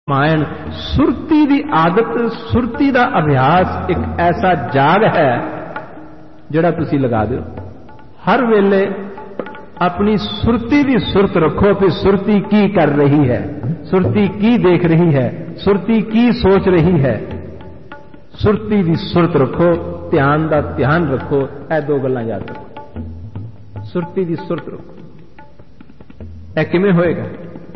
मायन सुरती की आदत, सुरती का अभ्यास एक ऐसा जाग है जिहड़ा तुसी लगा दो। हर वेले अपनी सुरती की सुरत रखो कि सुरती की कर रही है, सुरती की देख रही है, सुरती की सोच रही है। सुरती की सुरत रखो, ध्यान का ध्यान रखो। यह दो गल्लां याद रखो। सुरती की सुरत रखो। यह किवें होएगा?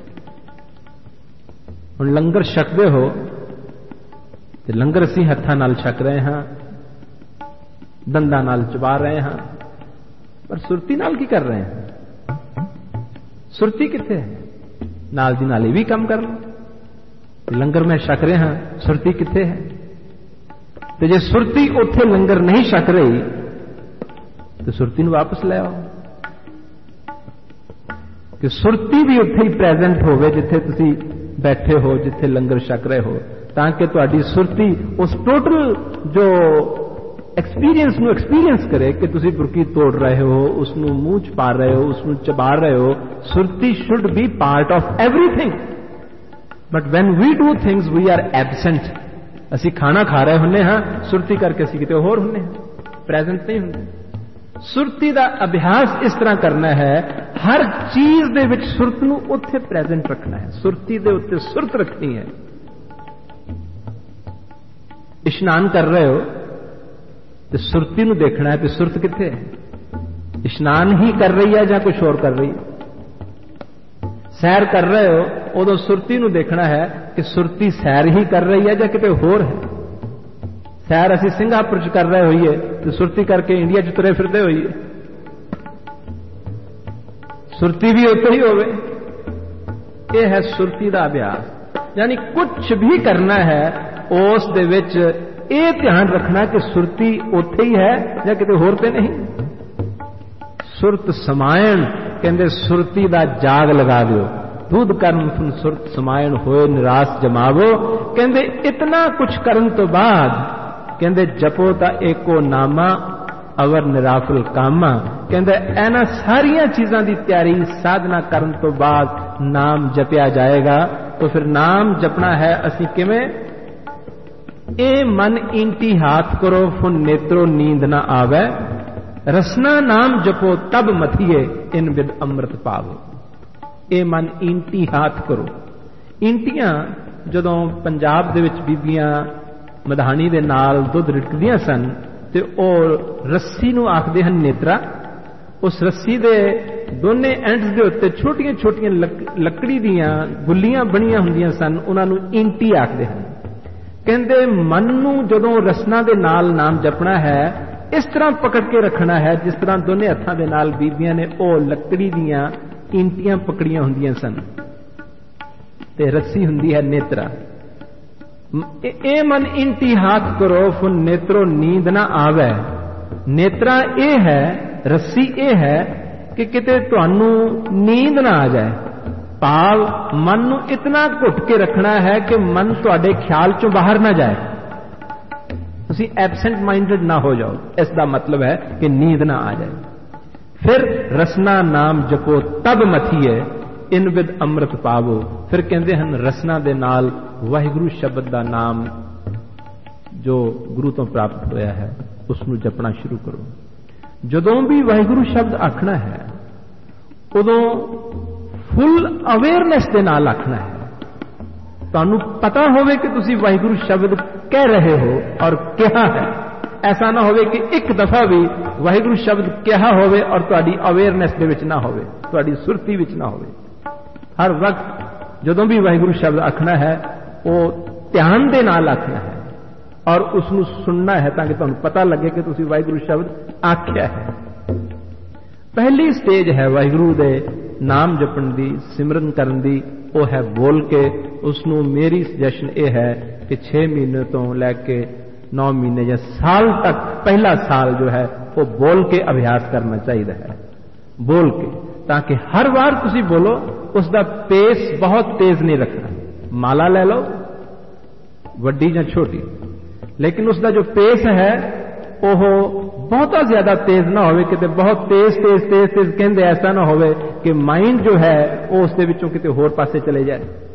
हुण लंगर छकदे हो ते लंगर असीं हत्थां नाल छक रहे हां, दंदां नाल चबा रहे हां, पर सुरती नाल की कर रहे हैं? सुरती कित्थे है? नाल दी नाल भी काम कर लो। लंगर में छक रहे हां, सुरती कित्थे है? ते जे सुरती उत्थे लंगर नहीं छक रही तो सुरती नूं वापस ले आओ कि सुरती भी उत्थे ही प्रेजेंट होवे जिथे तुसीं बैठे हो, जिथे लंगर छक रहे हो, ताकि तुहाडी सुरती उस टोटल जो एक्सपीरियंस नूं एक्सपीरियंस करे कि तुसीं बुरकी तोड़ रहे हो, उसनूं मूंह च पा रहे हो, उसनूं चबा रहे हो। Surti should be part of everything, but when we do things we are absent. असीं खाना खा रहे हुन्ने हां, सुरती करके असीं किते होर हुन्ने हां, प्रेजेंट नहीं हुंदे। सुरती का अभ्यास इस तरह करना है, हर चीज दे विच सुरत नूं उत्थे प्रेजेंट रखना है, सुरती दे उत्ते सुरत रखनी है। इशनान कर रहे हो तो सुरती नूं देखना है कि सुरत कित्थे है। इशनान ही कर रही है या कुछ और कर रही है? सैर कर रहे हो उदों सुरती नूं देखना है कि सुरती सैर ही कर रही है या किते होर है। सैर असीं सिंगापुर च कर रहे होइए तो सुरती करके इंडिया च तुरे फिरदे होइए, सुरती भी उत्ते ही होवे। यह है सुरती का अभ्यास। यानी कुछ भी करना है उस दे विच ये ध्यान रखना कि सुरती उत्थे ही है या किते होर ते नहीं। सुरत समायण कहंदे सुरती का जाग लगा दियो। दूध कर्म सुन सुरत समायण होए निराश जमावो। कहंदे इतना कुछ करन तो बाद कहंदे जपो ता एको नामा अवर निराफल कामा। कहंदे इन्हां सारियां चीज़ां दी तैयारी साधना करन तो बाद नाम जपया जाएगा। तो फिर नाम जपना है असीं किवें? ए मन इंटी हाथ करो फुन नेत्रो नींद ना आवे, रसना नाम जपो तब मथिए इन विद अमृत पावो। ए मन इंटी हाथ करो। इंटियां जदों पंजाब दे विच बीबियां मधानी दे नाल दुध रिटकदियां सन ते ओ रस्सी नूं आखदे हन नेत्रा। उस रस्सी दे दोने एंड्स दे उत्ते छोटियां छोटियां लकड़ी दियां गुल्लियां बणियां हुंदियां सन, उन्हां नूं इंटी आखदे हन। कहंदे मन नूं जदों रसना दे नाल नाम जपना है इस तरह पकड़ के रखना है जिस तरह दोने हत्थां दे नाल बीबियां ने ओ लकड़ी दियां इंटियां पकड़ियां हुंदियां सन ते रस्सी हुंदी है नेत्रा। ए मन इंटी हाथ करो फुन नेत्रो नींद ना आवे। नेत्रा ए है, रस्सी ए है कि किते तुहानू नींद ना आ जाए। भाव मन नू इतना घुट के रखना है कि मन तुहाडे ख्याल चों बाहर ना जाए, तुसीं एबसेंट माइंडेड ना हो जाओ। इसका मतलब है कि नींद ना आ जाए। फिर रसना नाम जपो तब मथिए इन विद अमृत पावो। फिर कहते हैं रसना दे नाल वाहिगुरु शब्द का नाम जो गुरु तो प्राप्त होया है उसनू जपना शुरू करो। जदों भी वाहिगुरु शब्द आखना है उदों फुल अवेयरनेस के नाल आखना है। तुहानू पता होवे कि तुसी वाहिगुरु शब्द कह रहे हो और क्या है। ऐसा ना होवे कि एक दफा भी वाहिगुरु शब्द क्या होवे और तुहाडी अवेयरनेस दे विच ना होवे, तुहाडी सुरती विच ना होवे। हर वक्त जदों भी वाहिगुरु शब्द आखना है वो ध्यान दे नाल आखना है और उसनू सुनना है ताकि तुहानू पता लगे कि तुसी वाहिगुरु शब्द आख्या है। पहली स्टेज है वाहिगुरु दे नाम जपन दी, सिमरन करन दी, वो है बोल के। उसनू मेरी सजेशन ये है कि 6 महीने तो लैके 9 महीने या साल तक, पहला साल जो है वो बोल के अभ्यास करना चाहिए है। बोल के, ताकि हर बार तुसी बोलो उसका पेस बहुत तेज नहीं रखना। माला ले लो वड्डी या छोटी, लेकिन उसका जो पेस है वह बहुता ज्यादा तेज ना होवे कि बहुत तेज तेज तेज तेज कहते ऐसा ना होवे कि माइंड जो है वो उसके विचों किते होर पासे चले जाए।